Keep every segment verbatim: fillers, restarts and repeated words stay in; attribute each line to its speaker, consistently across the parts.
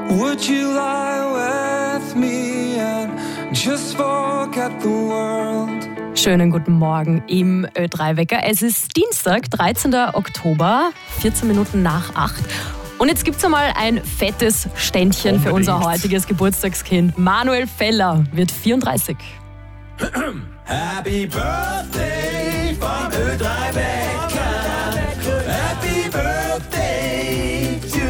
Speaker 1: Would you lie with me and just forget the world?
Speaker 2: Schönen guten Morgen im Ö drei Wecker. Es ist Dienstag, dreizehnten Oktober, vierzehn Minuten nach acht. Und jetzt gibt es einmal ein fettes Ständchen Unbedingt. Für unser heutiges Geburtstagskind. Manuel Feller wird vierunddreißig.
Speaker 3: Happy Birthday vom Ö drei Wecker. Happy Birthday to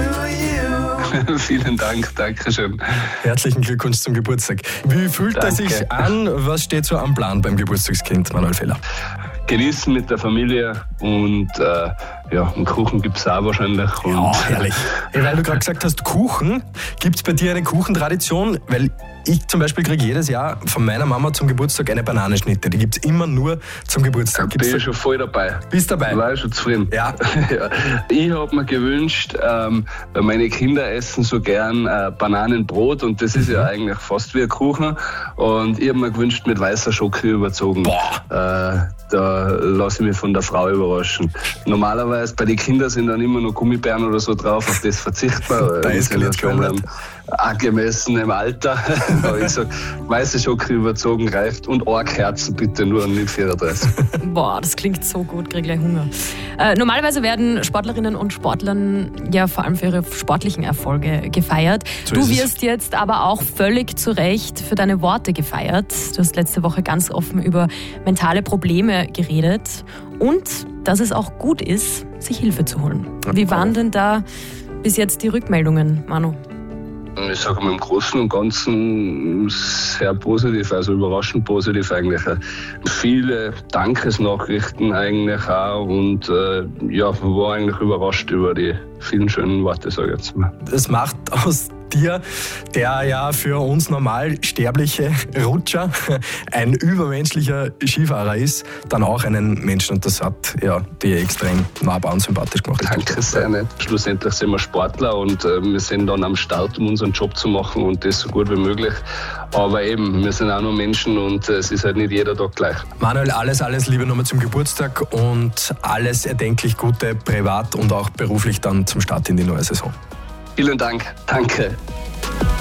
Speaker 3: you.
Speaker 4: Vielen Dank, danke schön.
Speaker 5: Herzlichen Glückwunsch zum Geburtstag. Wie fühlt er sich an? Was steht so am Plan beim Geburtstagskind Manuel Feller?
Speaker 4: Genießen mit der Familie und äh, ja, einen Kuchen gibt es auch wahrscheinlich. Und
Speaker 5: ja, herrlich. Hey, weil du gerade gesagt hast, Kuchen, gibt es bei dir eine Kuchentradition? Weil ich zum Beispiel kriege jedes Jahr von meiner Mama zum Geburtstag eine Bananenschnitte. Die gibt es immer nur zum Geburtstag.
Speaker 4: Ich bin da schon voll dabei.
Speaker 5: Bist dabei?
Speaker 4: War ich schon zufrieden.
Speaker 5: Ja.
Speaker 4: ja. Ich habe mir gewünscht, ähm, weil meine Kinder essen so gern äh, Bananenbrot und das ist mhm. ja eigentlich fast wie ein Kuchen. Und ich habe mir gewünscht, mit weißer Schoki überzogen. Boah. Äh, da lasse ich mich von der Frau überraschen. Normalerweise bei den Kindern sind dann immer noch Gummibären oder so drauf, auf das verzichtet man.
Speaker 5: Da ist ja schon
Speaker 4: angemessen im Alter. Aber ich sage, weiße Schoki überzogen reicht und Orgherzen bitte nur und nicht vierunddreißig.
Speaker 2: Boah, das klingt so gut, krieg gleich Hunger. Äh, normalerweise werden Sportlerinnen und Sportlern ja vor allem für ihre sportlichen Erfolge gefeiert. So du wirst jetzt aber auch völlig zu Recht für deine Worte gefeiert. Du hast letzte Woche ganz offen über mentale Probleme geredet und dass es auch gut ist, sich Hilfe zu holen. Wie waren denn da bis jetzt die Rückmeldungen, Manu?
Speaker 4: Ich sage mal im Großen und Ganzen sehr positiv, also überraschend positiv eigentlich. Viele Dankesnachrichten eigentlich auch und äh, ja, war eigentlich überrascht über die vielen schönen Worte, sage ich jetzt mal.
Speaker 5: Das macht aus dir, der ja für uns normal sterbliche Rutscher ein übermenschlicher Skifahrer ist, dann auch einen Menschen, und das hat ja dir extrem nahbar und sympathisch gemacht.
Speaker 4: Danke sehr nett. Schlussendlich sind wir Sportler und äh, wir sind dann am Start, um unseren Job zu machen und das so gut wie möglich. Aber eben, wir sind auch nur Menschen und äh, es ist halt nicht jeder Tag gleich.
Speaker 5: Manuel, alles, alles Liebe nochmal zum Geburtstag und alles erdenklich Gute privat und auch beruflich dann zum Start in die neue Saison.
Speaker 4: Vielen Dank. Danke.